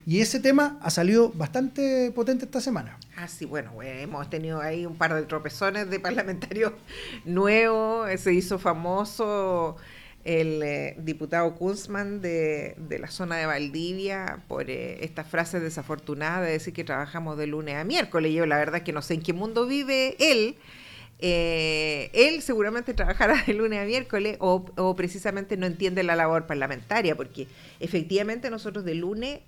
Y ese tema ha salido bastante potente esta semana. Ah, sí, bueno, hemos tenido ahí un par de tropezones de parlamentarios nuevos. Se hizo famoso el diputado Kunzman de la zona de Valdivia por estas frases desafortunadas de decir que trabajamos de lunes a miércoles. Yo la verdad es que no sé en qué mundo vive él. Él seguramente trabajará de lunes a miércoles o precisamente no entiende la labor parlamentaria, porque efectivamente nosotros de lunes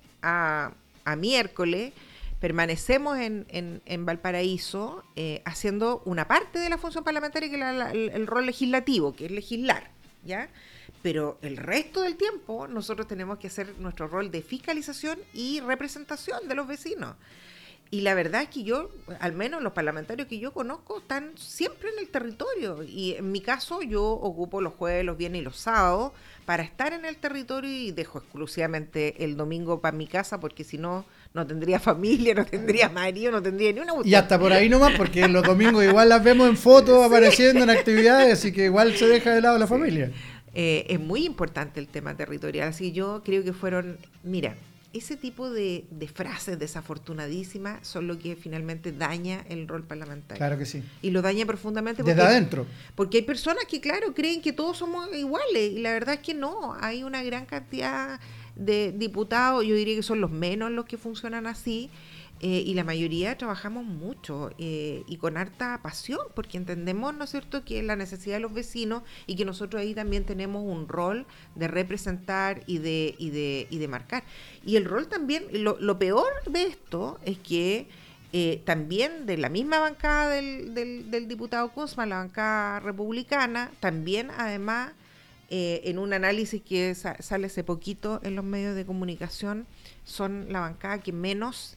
a miércoles permanecemos en Valparaíso haciendo una parte de la función parlamentaria que es el rol legislativo, que es legislar, ¿ya? Pero el resto del tiempo nosotros tenemos que hacer nuestro rol de fiscalización y representación de los vecinos. Y la verdad es que yo, al menos los parlamentarios que yo conozco, están siempre en el territorio. Y en mi caso, yo ocupo los jueves, los viernes y los sábados para estar en el territorio y dejo exclusivamente el domingo para mi casa, porque si no, no tendría familia, no tendría marido, no tendría ni una cuestión. Y hasta por ahí nomás, porque los domingos igual las vemos en fotos, sí, apareciendo en actividades, así que igual se deja de lado la familia. Es muy importante el tema territorial, así yo creo que fueron, mira, ese tipo de frases desafortunadísimas son lo que finalmente daña el rol parlamentario. Claro que sí. Y lo daña profundamente desde adentro. Porque hay personas que, claro, creen que todos somos iguales y la verdad es que no. Hay una gran cantidad de diputados, yo diría que son los menos los que funcionan así, y la mayoría trabajamos mucho y con harta pasión, porque entendemos, ¿no es cierto?, que la necesidad de los vecinos y que nosotros ahí también tenemos un rol de representar y de marcar. Y el rol también, lo peor de esto es que también de la misma bancada del diputado Kunzman, la bancada republicana, también además en un análisis que sale hace poquito en los medios de comunicación, son la bancada que menos,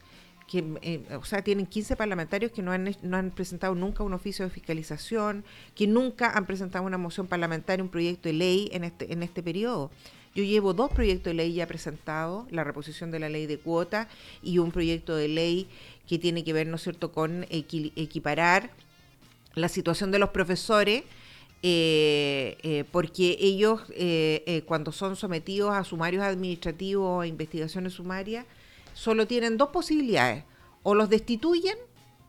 o sea, tienen 15 parlamentarios que no han presentado nunca un oficio de fiscalización, que nunca han presentado una moción parlamentaria, un proyecto de ley en este periodo. Yo llevo 2 proyectos de ley ya presentados, la reposición de la ley de cuota y un proyecto de ley que tiene que ver, ¿no es cierto?, con equiparar la situación de los profesores, porque ellos cuando son sometidos a sumarios administrativos o a investigaciones sumarias, solo tienen 2 posibilidades: o los destituyen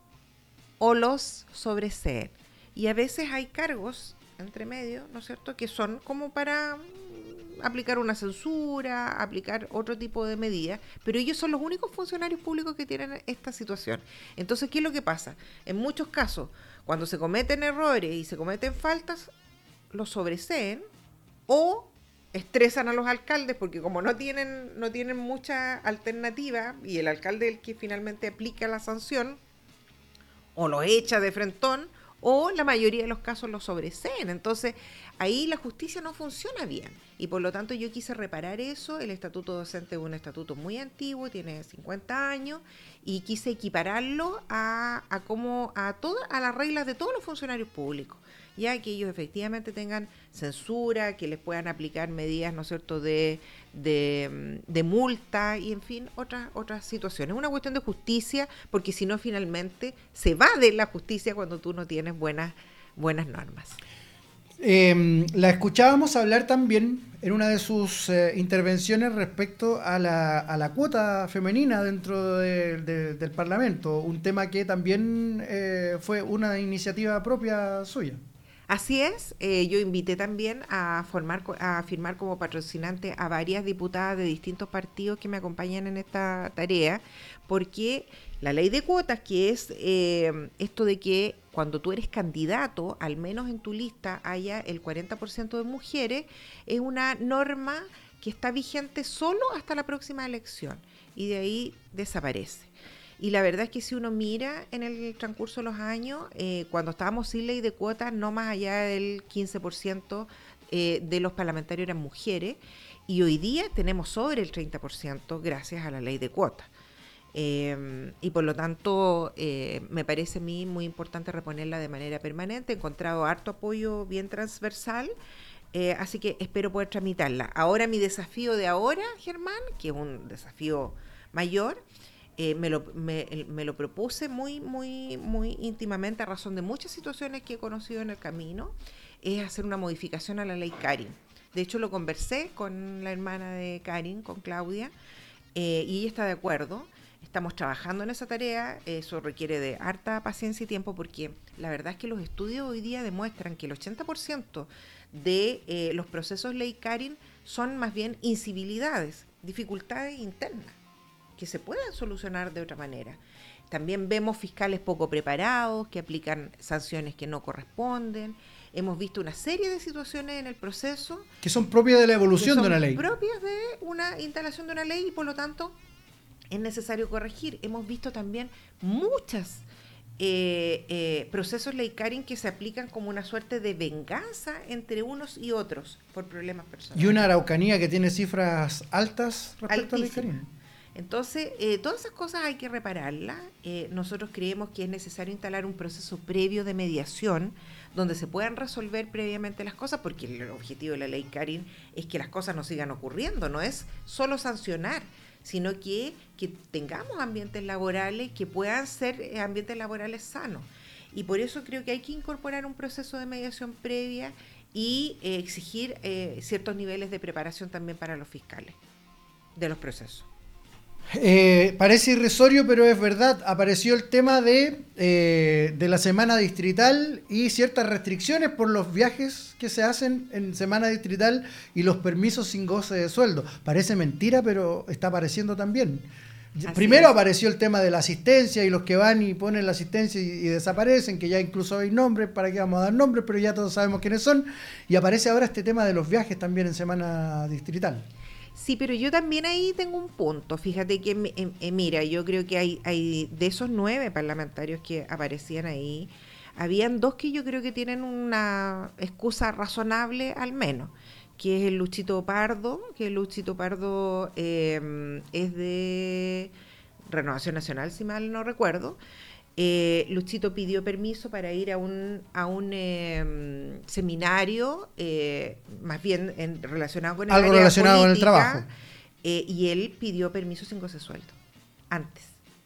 o los sobreseen. Y a veces hay cargos entre medio, ¿no es cierto?, que son como para aplicar una censura, aplicar otro tipo de medidas, pero ellos son los únicos funcionarios públicos que tienen esta situación. Entonces, ¿qué es lo que pasa? En muchos casos, cuando se cometen errores y se cometen faltas, los sobreseen o estresan a los alcaldes, porque como no tienen mucha alternativa y el alcalde es el que finalmente aplica la sanción, o lo echa de frentón, o la mayoría de los casos lo sobreseen. Entonces ahí la justicia no funciona bien y por lo tanto yo quise reparar eso. El estatuto docente es un estatuto muy antiguo, tiene 50 años y quise equipararlo a las reglas de todos los funcionarios públicos, ya que ellos efectivamente tengan censura, que les puedan aplicar medidas, ¿no es cierto?, de multa y en fin, otras situaciones. Es una cuestión de justicia, porque si no finalmente se va de la justicia cuando tú no tienes buenas normas. La escuchábamos hablar también en una de sus intervenciones respecto a la cuota femenina dentro del Parlamento, un tema que también fue una iniciativa propia suya. Así es, yo invité también a firmar como patrocinante a varias diputadas de distintos partidos que me acompañan en esta tarea, porque la ley de cuotas, que es esto de que cuando tú eres candidato, al menos en tu lista haya el 40% de mujeres, es una norma que está vigente solo hasta la próxima elección y de ahí desaparece. Y la verdad es que si uno mira en el transcurso de los años, cuando estábamos sin ley de cuotas, no más allá del 15% de los parlamentarios eran mujeres, y hoy día tenemos sobre el 30% gracias a la ley de cuotas. Y por lo tanto, me parece a mí muy importante reponerla de manera permanente. He encontrado harto apoyo bien transversal, así que espero poder tramitarla. Ahora mi desafío de ahora, Germán, que es un desafío mayor, me lo propuse muy íntimamente a razón de muchas situaciones que he conocido en el camino, es hacer una modificación a la ley Karin. De hecho, lo conversé con la hermana de Karin, con Claudia, y ella está de acuerdo. Estamos trabajando en esa tarea, eso requiere de harta paciencia y tiempo porque la verdad es que los estudios hoy día demuestran que el 80% de los procesos ley Karin son más bien incivilidades, dificultades internas que se pueden solucionar de otra manera. También vemos fiscales poco preparados que aplican sanciones que no corresponden. Hemos visto una serie de situaciones en el proceso que son propias de la evolución de una ley. Propias de una instalación de una ley y por lo tanto es necesario corregir. Hemos visto también muchas procesos ley Karin que se aplican como una suerte de venganza entre unos y otros por problemas personales. Y una Araucanía que tiene cifras altas respecto a ley Karin. Entonces, todas esas cosas hay que repararlas. Nosotros creemos que es necesario instalar un proceso previo de mediación donde se puedan resolver previamente las cosas, porque el objetivo de la ley Karin es que las cosas no sigan ocurriendo, no es solo sancionar, sino que tengamos ambientes laborales que puedan ser ambientes laborales sanos. Y por eso creo que hay que incorporar un proceso de mediación previa y exigir ciertos niveles de preparación también para los fiscales de los procesos. Parece irrisorio, pero es verdad. Apareció el tema de la semana distrital y ciertas restricciones por los viajes que se hacen en semana distrital y los permisos sin goce de sueldo. Parece mentira, pero está apareciendo también. Primero apareció el tema de la asistencia y los que van y ponen la asistencia y desaparecen, que ya incluso hay nombres, para qué vamos a dar nombres, pero ya todos sabemos quiénes son. Y aparece ahora este tema de los viajes también en semana distrital. Sí, pero yo también ahí tengo un punto. Fíjate que, mira, yo creo que hay de esos 9 parlamentarios que aparecían ahí, habían 2 que yo creo que tienen una excusa razonable al menos, que es el Luchito Pardo, que el Luchito Pardo es de Renovación Nacional, si mal no recuerdo. Luchito pidió permiso para ir a un seminario, más bien relacionado con el algo área relacionado política, con el trabajo. Y él pidió permiso sin goce de sueldo, antes.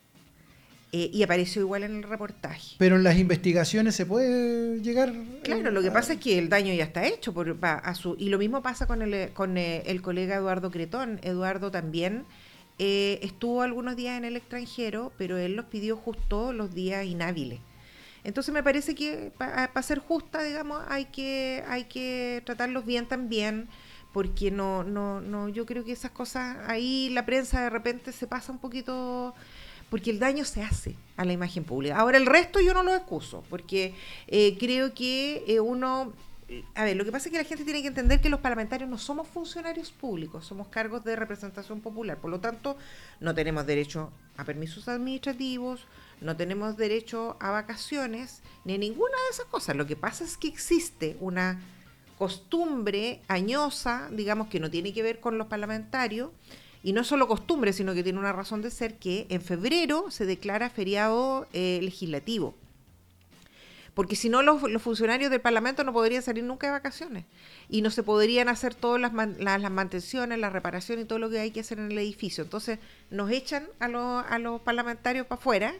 Y apareció igual en el reportaje. Pero en las investigaciones se puede llegar... Claro, lo que pasa es que el daño ya está hecho. Y lo mismo pasa con el colega Eduardo Cretón. Eduardo también... estuvo algunos días en el extranjero, pero él los pidió justo los días inhábiles. Entonces me parece que para ser justa, digamos, hay que tratarlos bien también, porque no, yo creo que esas cosas, ahí la prensa de repente se pasa un poquito, porque el daño se hace a la imagen pública. Ahora el resto yo no lo excuso, porque creo que uno... A ver, lo que pasa es que la gente tiene que entender que los parlamentarios no somos funcionarios públicos, somos cargos de representación popular. Por lo tanto, no tenemos derecho a permisos administrativos, no tenemos derecho a vacaciones, ni a ninguna de esas cosas. Lo que pasa es que existe una costumbre añosa, digamos, que no tiene que ver con los parlamentarios, y no es solo costumbre, sino que tiene una razón de ser, que en febrero se declara feriado legislativo. Porque si no, los funcionarios del Parlamento no podrían salir nunca de vacaciones y no se podrían hacer todas las mantenciones, la reparación y todo lo que hay que hacer en el edificio. Entonces nos echan a los parlamentarios para afuera,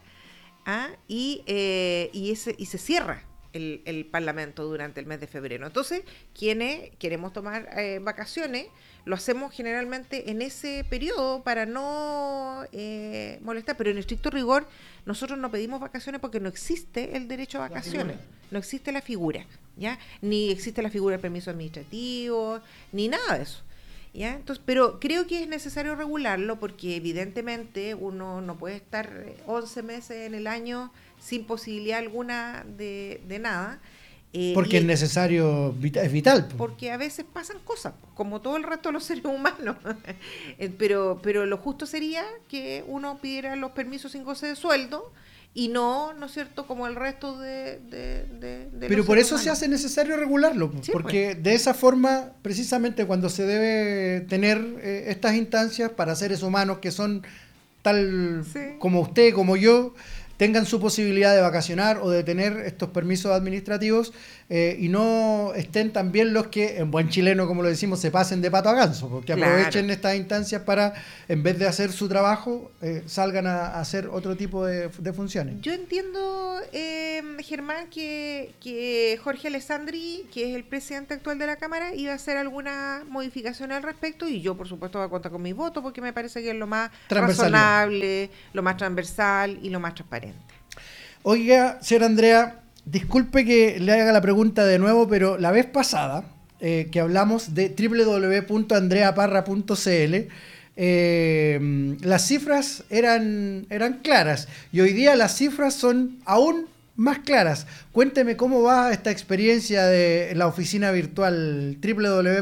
y se cierra el Parlamento durante el mes de febrero. Entonces, quienes queremos tomar vacaciones, lo hacemos generalmente en ese periodo para no molestar, pero en estricto rigor nosotros no pedimos vacaciones porque no existe el derecho a vacaciones, no existe la figura, ¿ya? Ni existe la figura del permiso administrativo, ni nada de eso, ¿ya? Entonces, pero creo que es necesario regularlo porque evidentemente uno no puede estar 11 meses en el año sin posibilidad alguna de nada. Porque es necesario, es vital. Porque a veces pasan cosas, como todo el resto de los seres humanos. pero lo justo sería que uno pidiera los permisos sin goce de sueldo y no es cierto, como el resto de pero por eso humanos. Se hace necesario regularlo, sí, porque pues, de esa forma, precisamente cuando se debe tener estas instancias para seres humanos que son tal sí, como usted, como yo, tengan su posibilidad de vacacionar o de tener estos permisos administrativos y no estén también los que, en buen chileno, como lo decimos, se pasen de pato a ganso, porque aprovechen estas instancias para, en vez de hacer su trabajo, salgan a hacer otro tipo de funciones. Yo entiendo, Germán, que Jorge Alessandri, que es el presidente actual de la Cámara, iba a hacer alguna modificación al respecto, y yo, por supuesto, voy a contar con mi voto, porque me parece que es lo más razonable, lo más transversal y lo más transparente. Oiga, señora Andrea, disculpe que le haga la pregunta de nuevo, pero la vez pasada que hablamos de www.andreaparra.cl, las cifras eran claras y hoy día las cifras son aún más claras. Cuénteme cómo va esta experiencia de la oficina virtual www